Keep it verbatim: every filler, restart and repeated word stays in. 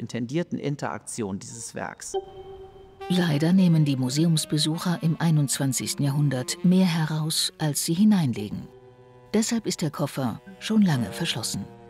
intendierten Interaktion dieses Werks. Leider nehmen die Museumsbesucher im einundzwanzigsten Jahrhundert mehr heraus, als sie hineinlegen. Deshalb ist der Koffer schon lange verschlossen.